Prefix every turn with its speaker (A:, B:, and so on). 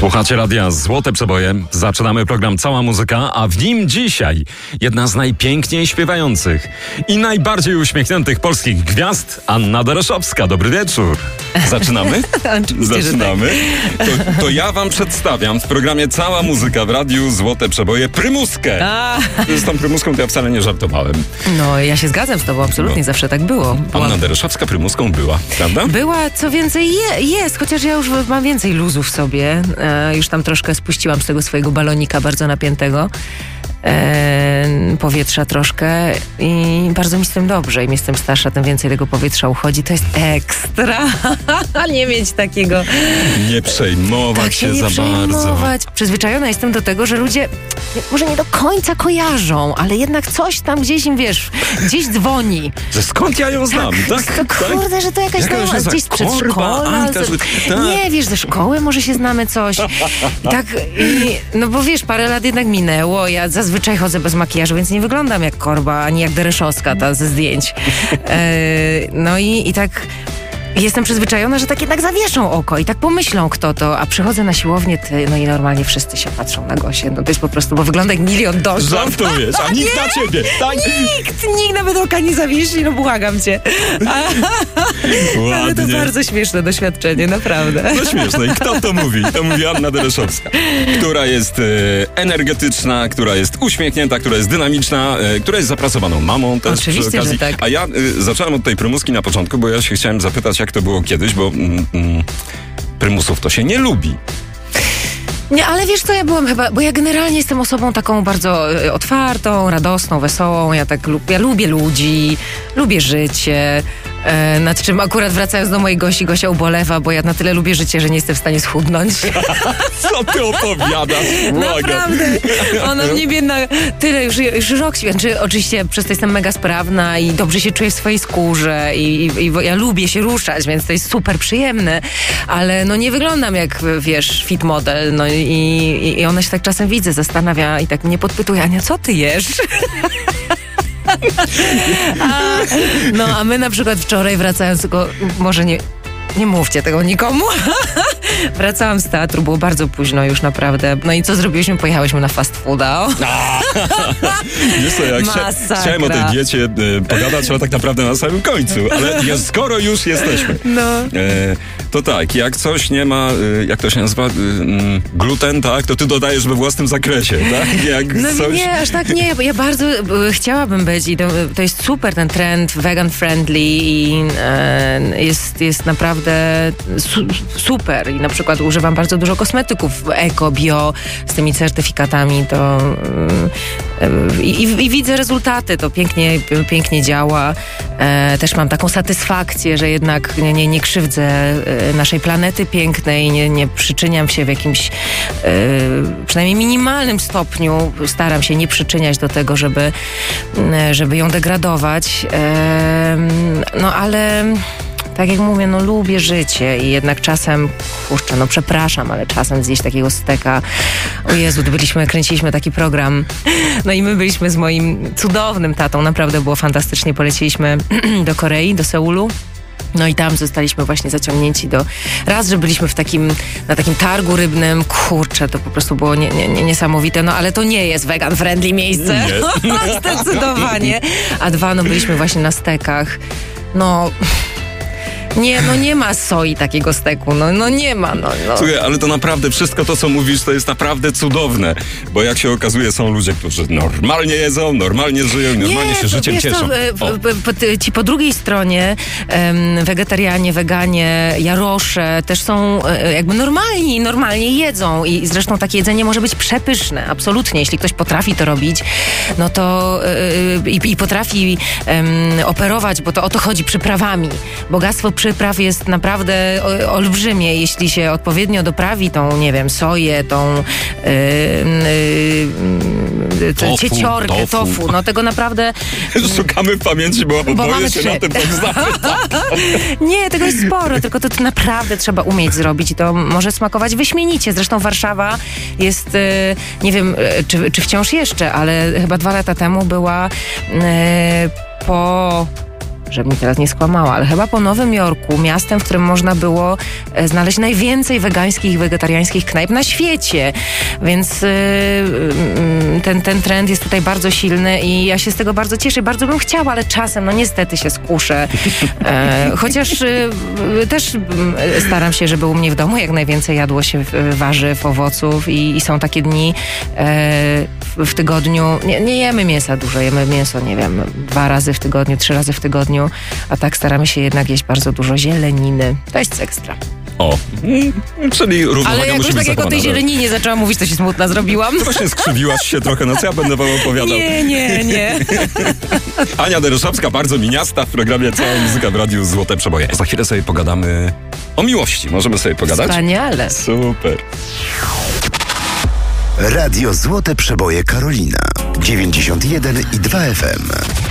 A: Słuchacie radia Złote Przeboje. Zaczynamy program Cała Muzyka, a w nim dzisiaj jedna z najpiękniej śpiewających i najbardziej uśmiechniętych polskich gwiazd, Anna Dereszowska. Dobry wieczór. Zaczynamy?
B: Oczywiście,
A: Zaczynamy. To ja wam przedstawiam w programie Cała Muzyka w radiu Złote Przeboje Prymuskę. Z tą Prymuską to ja wcale nie żartowałem.
B: No, ja się zgadzam z tobą, absolutnie, zawsze tak było.
A: Anna Dereszowska Prymuską była, prawda?
B: Była, co więcej jest, chociaż ja już mam więcej luzu w sobie. Już tam troszkę spuściłam z tego swojego balonika bardzo napiętego. Powietrza troszkę i bardzo mi z tym dobrze. Im jestem starsza, tym więcej tego powietrza uchodzi. To jest ekstra. Nie mieć takiego...
A: Nie przejmować się za bardzo.
B: Przyzwyczajona jestem do tego, że ludzie może nie do końca kojarzą, ale jednak coś tam gdzieś im, gdzieś dzwoni.
A: Że skąd ja ją znam, tak?
B: Kurde, że to jakaś gdzieś z przedszkola. Nie, wiesz, ze szkoły może się znamy coś. No bo wiesz, parę lat jednak minęło. Ja zazwyczaj chodzę bez makijażu, więc nie wyglądam jak Korba, ani jak Dereszowska ta ze zdjęć. No i tak jestem przyzwyczajona, że tak jednak zawieszą oko i tak pomyślą, kto to, a przychodzę na siłownię, no i normalnie wszyscy się patrzą na Gosię. No to jest po prostu, bo wygląda jak milion dozów.
A: Żartujesz, a nikt na ciebie, tak?
B: Nikt nawet oka nie zawiesi, no błagam cię. Ale to bardzo śmieszne doświadczenie, naprawdę.
A: No śmieszne. I kto to mówi? To mówi Anna Dereszowska, która jest energetyczna, która jest uśmiechnięta, która jest dynamiczna, która jest zapracowaną mamą też.
B: Oczywiście,
A: przy okazji.
B: że tak.
A: A ja zacząłem od tej Prymuski na początku, bo ja się chciałem zapytać, jak to było kiedyś, bo prymusów to się nie lubi.
B: Nie, ale wiesz co, ja byłam chyba, bo ja generalnie jestem osobą taką bardzo otwartą, radosną, wesołą, ja lubię ludzi, lubię życie, nad czym akurat wracając do mojej Gosi, Gosia ubolewa, bo ja na tyle lubię życie, że nie jestem w stanie schudnąć.
A: Co ty opowiadasz?
B: Naprawdę. Ona mnie biedna, tyle już rok świadczy. Oczywiście przez to jestem mega sprawna i dobrze się czuję w swojej skórze i ja lubię się ruszać, więc to jest super przyjemne, ale no nie wyglądam jak, wiesz, fit model, no i ona się tak czasem widzę, zastanawia i tak mnie podpytuje: Ania, co ty jesz? A my na przykład wczoraj wracając, tylko może nie mówcie tego nikomu. Wracałam z teatru, było bardzo późno już naprawdę. No i co zrobiliśmy? Pojechałyśmy na fast fooda.
A: Wiesz co, chciałem o tej diecie pogadać, ale tak naprawdę na samym końcu. Ale skoro już jesteśmy, to tak, jak coś nie ma, jak to się nazywa, gluten, tak, to ty dodajesz we własnym zakresie, tak?
B: Nie, aż tak nie. Ja bardzo chciałabym być i to jest super ten trend vegan friendly i jest naprawdę super. I na przykład używam bardzo dużo kosmetyków eko, bio, z tymi certyfikatami, to i widzę rezultaty, to pięknie działa. Też mam taką satysfakcję, że jednak nie krzywdzę naszej planety pięknej, nie przyczyniam się w jakimś przynajmniej minimalnym stopniu, staram się nie przyczyniać do tego, żeby ją degradować. No ale tak jak mówię, no lubię życie i jednak czasem, przepraszam, ale czasem zjeść takiego steka. O Jezu, kręciliśmy taki program. No i my byliśmy z moim cudownym tatą, naprawdę było fantastycznie. Poleciliśmy do Korei, do Seulu. No i tam zostaliśmy właśnie zaciągnięci raz, że byliśmy na takim targu rybnym. Kurczę, to po prostu było niesamowite. No ale to nie jest vegan friendly miejsce. Zdecydowanie. A dwa, byliśmy właśnie na stekach. Nie ma soi takiego steku, nie ma,
A: Słuchaj, ale to naprawdę wszystko to, co mówisz, to jest naprawdę cudowne, bo jak się okazuje, są ludzie, którzy normalnie jedzą, normalnie żyją, normalnie się życiem cieszą.
B: Ci po drugiej stronie wegetarianie, weganie, jarosze też są jakby normalnie jedzą i zresztą takie jedzenie może być przepyszne, absolutnie, jeśli ktoś potrafi to robić, no to i potrafi operować, bo to o to chodzi, przyprawami. Bogactwo przypraw jest naprawdę olbrzymie, jeśli się odpowiednio doprawi tą, nie wiem, soję, tą cieciorkę, tofu. No tego naprawdę...
A: Szukamy w pamięci, bo boję się na tym tak znamy.
B: Nie, tego jest sporo, tylko to naprawdę trzeba umieć zrobić i to może smakować wyśmienicie. Zresztą Warszawa jest, nie wiem, czy wciąż jeszcze, ale chyba 2 lata temu była po żebym mi teraz nie skłamała, ale chyba po Nowym Jorku, miastem, w którym można było znaleźć najwięcej wegańskich i wegetariańskich knajp na świecie. Więc ten trend jest tutaj bardzo silny i ja się z tego bardzo cieszę. Bardzo bym chciała, ale czasem, no niestety się skuszę. Chociaż też staram się, żeby u mnie w domu jak najwięcej jadło się warzyw, owoców i są takie dni w tygodniu. Nie jemy mięsa dużo, jemy mięso, nie wiem, 2 razy w tygodniu, 3 razy w tygodniu, a tak staramy się jednak jeść bardzo dużo zieleniny. To jest ekstra.
A: O, czyli równowaga
B: ale jak już tak jak o tej zieleninie zaczęłam mówić, to się smutna zrobiłam.
A: Właśnie skrzywiłaś się trochę, no co ja będę wam opowiadał?
B: Nie.
A: Ania Dereszowska, bardzo miniasta w programie Cała Muzyka w Radiu Złote Przeboje. Za chwilę sobie pogadamy o miłości. Możemy sobie pogadać?
B: Wspaniale.
A: Super.
C: Radio Złote Przeboje Karolina 91,2 FM.